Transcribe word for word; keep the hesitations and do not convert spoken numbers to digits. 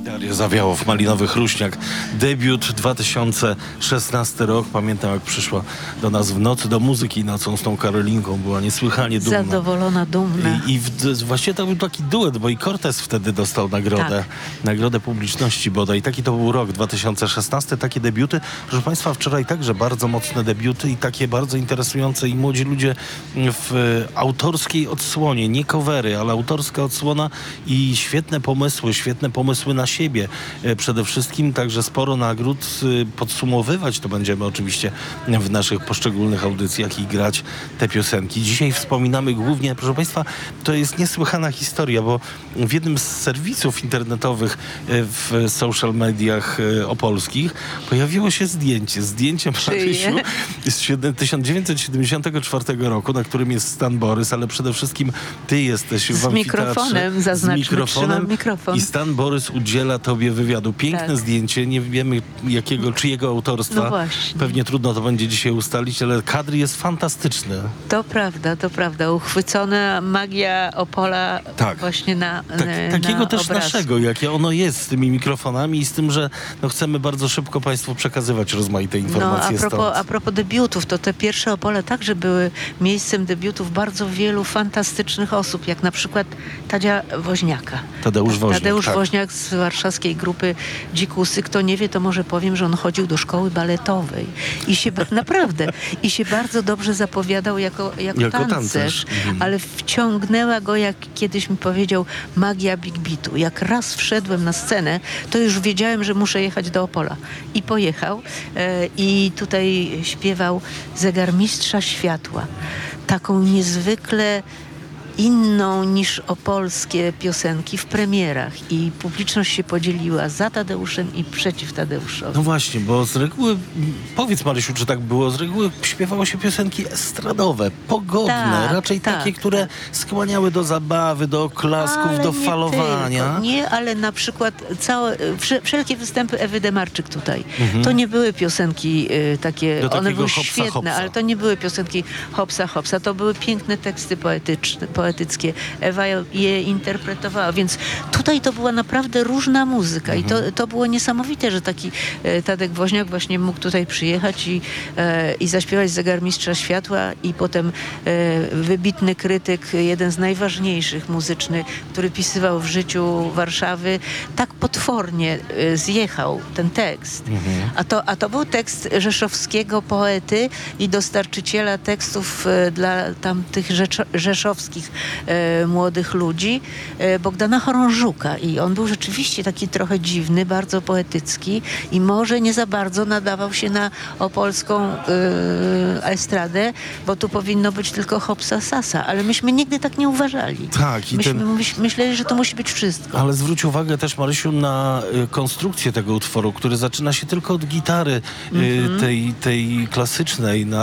Dario Zawiałow, Malinowy Chruśniak. Debiut dwa tysiące szesnasty rok. Pamiętam, jak przyszła do nas w Nocy do muzyki nocą z tą Karolinką. Była niesłychanie dumna. Zadowolona, dumna. I, i w, właściwie to był taki duet, bo i Cortez wtedy dostał nagrodę. Tak. Nagrodę publiczności bodaj. Taki to był rok dwa tysiące szesnasty. Takie debiuty. Proszę Państwa, wczoraj także bardzo mocne debiuty i takie bardzo interesujące. I młodzi ludzie w e, autorskiej odsłonie. Nie covery, ale autorska odsłona i świetne pomysły. Świetne pomysły na siebie e, przede wszystkim. Także sporo nagród. E, podsumowywać to będziemy oczywiście w naszych poszczególnych audycjach i grać te piosenki. Dzisiaj wspominamy głównie, proszę Państwa, to jest niesłychana historia, bo w jednym z serwisów internetowych e, w social mediach e, opolskich pojawiło się zdjęcie. Zdjęcie Marysiu z siedem- tysiąc dziewięćset siedemdziesiątego czwartego roku, na którym jest Stan Borys, ale przede wszystkim ty jesteś w Z amfiteatrze. mikrofonem, zaznaczmy, Z mikrofonem trzymam mikrofon. i Stan Borys udziela tobie wywiadu. Piękne Tak. zdjęcie, nie wiemy jakiego, czyjego autorstwa. No właśnie. Pewnie trudno to będzie dzisiaj ustalić, ale kadr jest fantastyczny. To prawda, to prawda. Uchwycona magia Opola Tak. właśnie na, Tak, e, takiego na też obrazku. naszego, jakie ono jest z tymi mikrofonami i z tym, że no, chcemy bardzo szybko Państwu przekazywać rozmaite No, informacje a propos, stąd. a propos debiutów, to te pierwsze Opole także były miejscem debiutów bardzo wielu fantastycznych osób, jak na przykład Tadzia Woźniaka. Tadeusz Woźniak. Tadeusz tak. Woźniak z warszawskiej grupy Dzikusy. Kto nie wie, to może powiem, że on chodził do szkoły baletowej. I się ba- naprawdę, i się bardzo dobrze zapowiadał jako, jako, Jako tancerz. tancerz. Mhm. Ale wciągnęła go, jak kiedyś mi powiedział, magia Big Beatu. Jak raz wszedłem na scenę, to już wiedziałem, że muszę jechać do Opola. I pojechał. E, I tutaj śpiewał Zegarmistrza Światła. Taką niezwykle inną niż opolskie piosenki w premierach i publiczność się podzieliła za Tadeuszem i przeciw Tadeuszowi. No właśnie, bo z reguły, powiedz Marysiu, czy tak było, z reguły śpiewało się piosenki estradowe, pogodne, Tak, raczej tak, takie, które tak. skłaniały do zabawy, do oklasków, Ale do nie falowania. tylko. Nie, ale na przykład całe, wsze- wszelkie występy Ewy Demarczyk tutaj, Mhm. to nie były piosenki y, takie, Do one takiego były hopsa, świetne, hopsa. ale to nie były piosenki hopsa, hopsa, to były piękne teksty poetyczne, poetyckie. Ewa je interpretowała, więc tutaj to była naprawdę różna muzyka i to, to było niesamowite, że taki e, Tadek Woźniak właśnie mógł tutaj przyjechać i, e, i zaśpiewać Zegarmistrza Światła i potem e, wybitny krytyk, jeden z najważniejszych muzyczny, który pisywał w życiu Warszawy, tak potwornie e, zjechał ten tekst. A to, a to był tekst rzeszowskiego poety i dostarczyciela tekstów e, dla tamtych rzeczo- rzeszowskich e, młodych ludzi, e, Bogdana Chorążuka. I on był rzeczywiście taki trochę dziwny, bardzo poetycki i może nie za bardzo nadawał się na opolską e, estradę, bo tu powinno być tylko hopsa sasa, ale myśmy nigdy tak nie uważali. Tak, i myśmy ten- myś- myśleli, że to musi być wszystko. Ale zwróć uwagę też, Marysiu, na y, konstrukcję tego utworu, który zaczyna się tylko od gitary y, tej, tej klasycznej, na